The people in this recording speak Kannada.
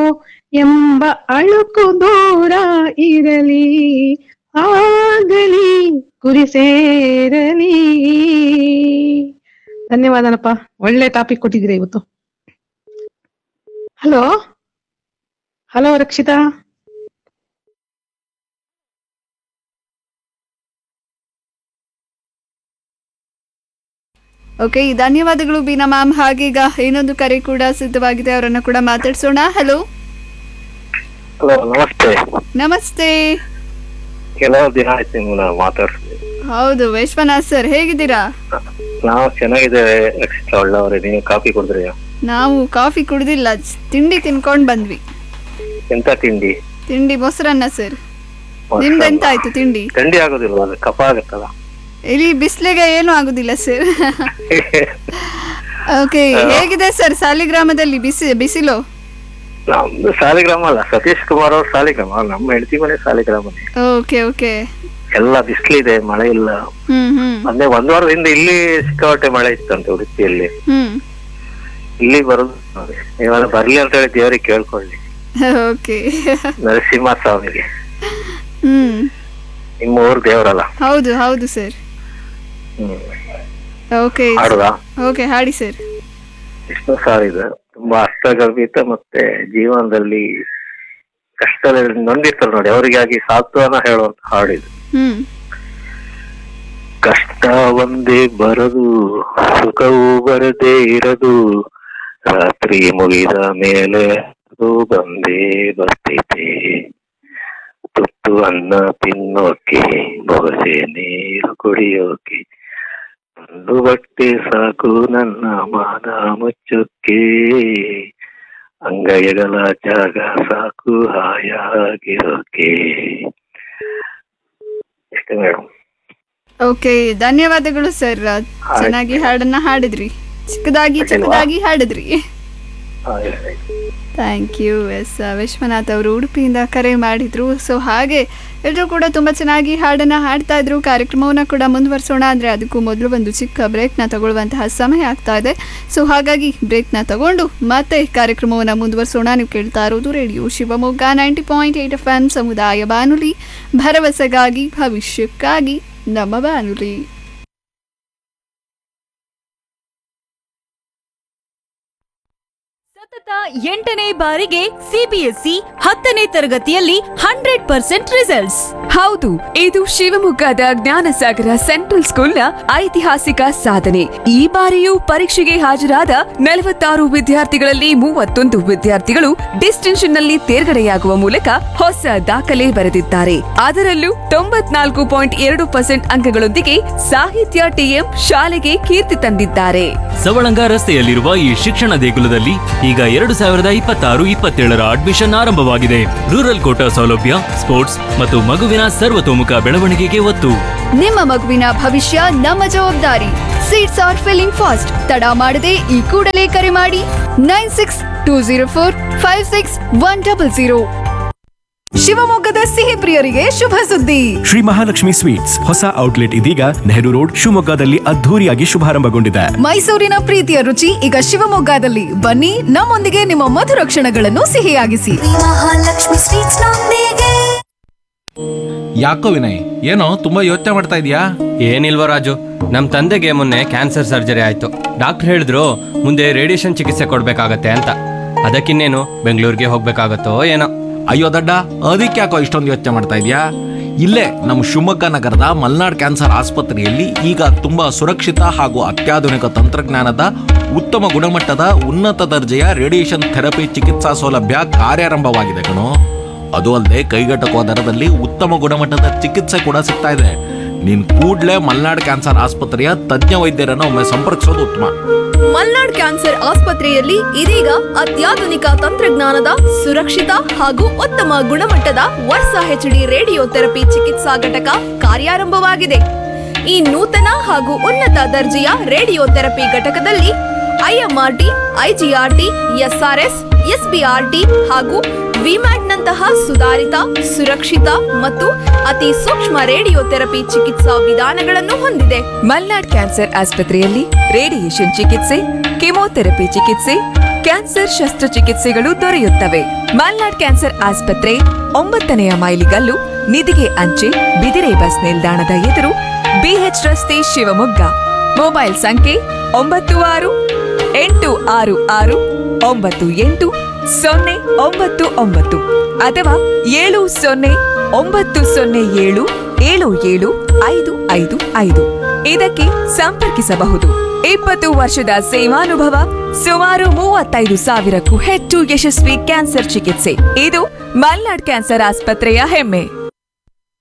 ಎಂಬ ಅಳುಕು ದೂರ ಇರಲಿ, ಆಗಲಿ ಗುರಿ ಸೇರಲಿ. ಧನ್ಯವಾದನಪ್ಪ, ಒಳ್ಳೆ ಟಾಪಿಕ್ ಕೊಟ್ಟಿದ್ದೀರಾ ಇವತ್ತು. Hello hello Rakshita. ಓಕೆ, ಧನ್ಯವಾದಗಳು ಬೀನಾ ಮ್ಯಾಮ್. ಹಾಗೀಗ ಇನ್ನೊಂದು ಕರೆ ಕೂಡ ಸಿದ್ಧವಾಗಿದೆ, ಅವರನ್ನು ಕೂಡ ಮಾತಾಡ್ಸೋಣ. ಹಲೋ ಹಲೋ, ನಮಸ್ತೆ. ನಮಸ್ತೆ. ಕೆಲವು ದಿನ ಆಯ್ತು ನಿಮ್ಮನ್ನ ಮಾತಾಡ್ತೀವಿ. ಹೌದು, ವಿಶ್ವನಾಥ್ ಸರ್ ಹೇಗಿದ್ದೀರಾ? ನಾವು ಚೆನ್ನಾಗಿದ್ದೇವೆ ರಕ್ಷಿತಾ. ಒಳ್ಳೆಯವರೇ. ನೀವು ಕಾಫಿ ಕುಡಿದ್ರಿ? ನಾವು ಕಾಫಿ ಕುಡ್ದಿಲ್ಲ, ತಿಂಡಿ ತಿನ್ಕೊಂಡ್ ಬಂದ್ವಿ. ಎಂತ ತಿಂಡಿ? ತಿಂಡಿ ಮೊಸರನ್ನ ಸರ್. ನಿಮ್ದೆಂತ ಆಯ್ತು ತಿಂಡಿ? ತಿಂಡಿ ಆಗೋದಿಲ್ವಾ, ಅದು ಕಫ ಆಗತ್ತಲ್ಲ. ಇಲ್ಲಿ ಬಿಸಿಲಿಗೆ ಏನು ಆಗುದಿಲ್ಲ ಸರ್. ಓಕೆ, ಹೇಗಿದೆ ಸರ್ ಸಾಲಿಗ್ರಾಮದಲ್ಲಿ ಬಿಸಿಲು? ನಮ್ದು ಸಾಲಿಗ್ರಾಮ ಅಲ್ಲ, ಸತೀಶ್ ಕುಮಾರ್ ಅವ್ರ ಸಾಲಿಗ್ರಾಮ. ನಮ್ಮ ಹೆಂಡತಿ ಮನೆ ಸಾಲಿಗ್ರಾಮನೇ. Okay okay. ಎಲ್ಲ ಬಿಸಿಲಿದೆ, ಮಳೆ ಇಲ್ಲ. ಅಂದ್ರೆ ಒಂದ್ ವಾರದಿಂದ ಇಲ್ಲಿ ಸಿಕ್ಕಾಪಟ್ಟೆ ಮಳೆ ಇತ್ತಂತೆ ಉಡುಪಿಯಲ್ಲಿ. ಇಲ್ಲಿ ಬರೋದು, ಇವಾಗ ಬರ್ಲಿ ಅಂತ ಹೇಳಿ ದೇವರಿಗೆ ಕೇಳ್ಕೊಳ್ಳಿ. ಓಕೆ. ನರಸಿಂಹ ಸ್ವಾಮಿಗೆ. ನಿಮ್ಮ ಊರ್ ದೇವರಲ್ಲ? ಹೌದು ಹೌದು ಸರ್. ಓಕೆ ಓಕೆ, ಹಾಡಿ ಸರ್. ವಿಷ್ಣು ಸಾರಿದ ತುಂಬಾ ಅರ್ಥಗರ್ಭಿತ ಮತ್ತೆ ಜೀವನದಲ್ಲಿ ಕಷ್ಟದಲ್ಲಿ ನೊಂದಿರ್ತಾರೆ ನೋಡಿ, ಅವರಿಗಾಗಿ ಸಾತ್ವನ ಹೇಳುವಂತ ಹಾಡಿದು. ಕಷ್ಟ ಒಂದೇ ಬರದು, ಸುಖವೂ ಬರದೇ ಇರದು, ರಾತ್ರಿ ಮುಗಿದ ಮೇಲೆ ಅದು ಬಂದೇ ಬರ್ತೈತೆ, ತುತ್ತು ಅನ್ನ ತಿನ್ನೋಕೆ, ಬೊಗಸೆ ನೀರು ಕುಡಿಯೋಕೆ, ಒಂದು ಬಟ್ಟೆ ಸಾಕು ನನ್ನ ಮಾನ ಮುಚ್ಚೋಕೆ, ಅಂಗೈಗಳ ಜಾಗ ಸಾಕು ಹಾಯಾಗಿರೋಕೆ. ಇಷ್ಟೇ ಮೇಡಮ್. ಓಕೆ, ಧನ್ಯವಾದಗಳು ಸರ್. ಚೆನ್ನಾಗಿ ಹಾಡನ್ನ ಹಾಡಿದ್ರಿ, ಚಿಕ್ಕದಾಗಿ ಹಾಡಿದ್ರಿ. Thank you. ಎಸ್, ವಿಶ್ವನಾಥ್ ಅವರು ಉಡುಪಿಯಿಂದ ಕರೆ ಮಾಡಿದ್ರು. ಸೊ ಹಾಗೆ ಎಲ್ಲರೂ ಕೂಡ ತುಂಬ ಚೆನ್ನಾಗಿ ಹಾಡನ್ನು ಹಾಡ್ತಾ ಇದ್ರು. ಕಾರ್ಯಕ್ರಮವನ್ನು ಕೂಡ ಮುಂದುವರಿಸೋಣ ಅಂದರೆ ಅದಕ್ಕೂ ಮೊದಲು ಒಂದು ಚಿಕ್ಕ ಬ್ರೇಕ್ನ ತಗೊಳ್ಳುವಂತಹ ಸಮಯ ಆಗ್ತಾ ಇದೆ. ಸೊ ಹಾಗಾಗಿ ಬ್ರೇಕ್ನ ತಗೊಂಡು ಮತ್ತೆ ಕಾರ್ಯಕ್ರಮವನ್ನು ಮುಂದುವರಿಸೋಣ. ನೀವು ಕೇಳ್ತಾ ಇರೋದು ರೇಡಿಯೋ ಶಿವಮೊಗ್ಗ 90.8 FM ಸಮುದಾಯ ಬಾನುಲಿ, ಭರವಸೆಗಾಗಿ ಭವಿಷ್ಯಕ್ಕಾಗಿ ನಮ್ಮ ಬಾನುಲಿ. ಸತತ 8ನೇ ಬಾರಿಗೆ ಸಿಬಿಎಸ್ಇ 10ನೇ ತರಗತಿಯಲ್ಲಿ 100% ರಿಸಲ್ಟ್ಸ್. ಹೌದು, ಇದು ಶಿವಮೊಗ್ಗದ ಜ್ಞಾನಸಾಗರ ಸೆಂಟ್ರಲ್ ಸ್ಕೂಲ್ನ ಐತಿಹಾಸಿಕ ಸಾಧನೆ. ಈ ಬಾರಿಯೂ ಪರೀಕ್ಷೆಗೆ ಹಾಜರಾದ 46 ವಿದ್ಯಾರ್ಥಿಗಳಲ್ಲಿ 31 ವಿದ್ಯಾರ್ಥಿಗಳು ಡಿಸ್ಟಿಂಕ್ಷನ್ ನಲ್ಲಿ ತೇರ್ಗಡೆಯಾಗುವ ಮೂಲಕ ಹೊಸ ದಾಖಲೆ ಬರೆದಿದ್ದಾರೆ. ಅದರಲ್ಲೂ 94.2% ಅಂಕಗಳೊಂದಿಗೆ ಸಾಹಿತ್ಯ ಟಿಎಂ ಶಾಲೆಗೆ ಕೀರ್ತಿ ತಂದಿದ್ದಾರೆ. ಸವಳಂಗ ರಸ್ತೆಯಲ್ಲಿರುವ ಈ ಶಿಕ್ಷಣ ದೇಗುಲದಲ್ಲಿ ಈಗ 2026-27 ಅಡ್ಮಿಷನ್ ಆರಂಭವಾಗಿದೆ. ರೂರಲ್ ಕೋಟಾ ಸೌಲಭ್ಯ, ಸ್ಪೋರ್ಟ್ಸ್ ಮತ್ತು ಮಗುವಿನ ಸರ್ವತೋಮುಖ ಬೆಳವಣಿಗೆಗೆ ಒತ್ತು. ನಿಮ್ಮ ಮಗುವಿನ ಭವಿಷ್ಯ ನಮ್ಮ ಜವಾಬ್ದಾರಿ. Seats R filling fast. ತಡ ಮಾಡದೆ ಈ ಕೂಡಲೇ ಕರೆ ಮಾಡಿ 9620456100. ಶಿವಮೊಗ್ಗದ ಸಿಹಿ ಪ್ರಿಯರಿಗೆ ಶುಭ ಸುದ್ದಿ. ಶ್ರೀ ಮಹಾಲಕ್ಷ್ಮಿ ಸ್ವೀಟ್ಸ್ ಹೊಸ ಔಟ್ಲೆಟ್ ಇದೀಗ ನೆಹರು ರೋಡ್ ಶಿವಮೊಗ್ಗದಲ್ಲಿ ಅದ್ಧೂರಿಯಾಗಿ ಶುಭಾರಂಭಗೊಂಡಿದೆ. ಮೈಸೂರಿನ ಪ್ರೀತಿಯ ರುಚಿ ಈಗ ಶಿವಮೊಗ್ಗದಲ್ಲಿ. ಬನ್ನಿ, ನಮ್ಮೊಂದಿಗೆ ನಿಮ್ಮ ಮಧುರ ಕ್ಷಣಗಳನ್ನು ಸಿಹಿಯಾಗಿಸಿ. ಮಹಾಲಕ್ಷ್ಮಿ ಸ್ವೀಟ್ಸ್ ನೊಂದಿಗೆ. ಯಾಕೋ ವಿನಯ್, ಏನೋ ತುಂಬಾ ಯೋಚನೆ ಮಾಡ್ತಾ ಇದೀಯಾ? ಏನಿಲ್ವ ರಾಜು, ನಮ್ ತಂದೆಗೆ ಮೊನ್ನೆ ಕ್ಯಾನ್ಸರ್ ಸರ್ಜರಿ ಆಯ್ತು. ಡಾಕ್ಟರ್ ಹೇಳಿದ್ರು ಮುಂದೆ ರೇಡಿಯೇಷನ್ ಚಿಕಿತ್ಸೆ ಕೊಡ್ಬೇಕಾಗತ್ತೆ ಅಂತ. ಅದಕ್ಕಿನ್ನೇನು ಬೆಂಗಳೂರಿಗೆ ಹೋಗ್ಬೇಕಾಗತ್ತೋ ಏನೋ. ಅಯ್ಯೋ ದಡ್ಡ, ಅದಕ್ಕೆ ಯಾಕೋ ಇಷ್ಟೊಂದು ಯೋಚನೆ ಮಾಡ್ತಾ ಇದೀಯಾ? ಇಲ್ಲೇ ನಮ್ಮ ಶಿವಮೊಗ್ಗ ನಗರದ ಮಲ್ನಾಡ್ ಕ್ಯಾನ್ಸರ್ ಆಸ್ಪತ್ರೆಯಲ್ಲಿ ಈಗ ತುಂಬಾ ಸುರಕ್ಷಿತ ಹಾಗೂ ಅತ್ಯಾಧುನಿಕ ತಂತ್ರಜ್ಞಾನದ ಉತ್ತಮ ಗುಣಮಟ್ಟದ ಉನ್ನತ ದರ್ಜೆಯ ರೇಡಿಯೇಷನ್ ಥೆರಪಿ ಚಿಕಿತ್ಸಾ ಸೌಲಭ್ಯ ಕಾರ್ಯಾರಂಭವಾಗಿದೆ ಕಣೋ. ಅದು ಅಲ್ಲದೆ ಕೈಗೆಟಕುವ ದರದಲ್ಲಿ ಉತ್ತಮ ಗುಣಮಟ್ಟದ ಚಿಕಿತ್ಸೆ ಕೂಡ ಸಿಗ್ತಾ ಇದೆ. ನೀನ್ ಕೂಡ್ಲೇ ಮಲ್ನಾಡ್ ಕ್ಯಾನ್ಸರ್ ಆಸ್ಪತ್ರೆಯ ತಜ್ಞ ವೈದ್ಯರನ್ನು ಒಮ್ಮೆ ಸಂಪರ್ಕಿಸೋದು ಉತ್ತಮ. ಮಲ್ನಾಡ್ ಕ್ಯಾನ್ಸರ್ ಆಸ್ಪತ್ರೆಯಲ್ಲಿ ಇದೀಗ ಅತ್ಯಾಧುನಿಕ ತಂತ್ರಜ್ಞಾನದ ಸುರಕ್ಷಿತ ಹಾಗೂ ಉತ್ತಮ ಗುಣಮಟ್ಟದ ವರ್ಸಾ ಹೆಚ್ಡಿ ರೇಡಿಯೋ ಥೆರಪಿ ಚಿಕಿತ್ಸಾ ಘಟಕ ಕಾರ್ಯಾರಂಭವಾಗಿದೆ. ಈ ನೂತನ ಹಾಗೂ ಉನ್ನತ ದರ್ಜೆಯ ರೇಡಿಯೋ ಥೆರಪಿ ಘಟಕದಲ್ಲಿ ಐಎಂಆರ್ಟಿ, ಐಜಿಆರ್ಟಿ, ಎಸ್ಆರ್ಎಸ್, ಎಸ್ಬಿಆರ್ಟಿ ಹಾಗೂ ವಿಮ್ಯಾಟ್ನಂತಹ ಸುಧಾರಿತ, ಸುರಕ್ಷಿತ ಮತ್ತು ಅತಿ ಸೂಕ್ಷ್ಮ ರೇಡಿಯೋ ಥೆರಪಿ ಚಿಕಿತ್ಸಾ ವಿಧಾನಗಳನ್ನು ಹೊಂದಿದೆ. ಮಲ್ನಾಡ್ ಕ್ಯಾನ್ಸರ್ ಆಸ್ಪತ್ರೆಯಲ್ಲಿ ರೇಡಿಯೇಷನ್ ಚಿಕಿತ್ಸೆ, ಕೆಮೊಥೆರಪಿ ಚಿಕಿತ್ಸೆ, ಕ್ಯಾನ್ಸರ್ ಶಸ್ತ್ರಚಿಕಿತ್ಸೆಗಳು ದೊರೆಯುತ್ತವೆ. ಮಲ್ನಾಡ್ ಕ್ಯಾನ್ಸರ್ ಆಸ್ಪತ್ರೆ 9ನೇ ಮೈಲಿಗಲ್ಲು, ನಿಧಿಗೆ ಅಂಚೆ, ಬಿದಿರೆ ಬಸ್ ನಿಲ್ದಾಣದ ಎದುರು, BH ರಸ್ತೆ, ಶಿವಮೊಗ್ಗ. ಮೊಬೈಲ್ ಸಂಖ್ಯೆ 9666988099 ಅಥವಾ 7090077755. ಇದಕ್ಕೆ ಸಂಪರ್ಕಿಸಬಹುದು. 20 ವರ್ಷದ ಸೇವಾನುಭವ, ಸುಮಾರು 35,000ಕ್ಕೂ ಹೆಚ್ಚು ಯಶಸ್ವಿ ಕ್ಯಾನ್ಸರ್ ಚಿಕಿತ್ಸೆ. ಇದು ಮಲ್ನಾಡ್ ಕ್ಯಾನ್ಸರ್ ಆಸ್ಪತ್ರೆಯ ಹೆಮ್ಮೆ.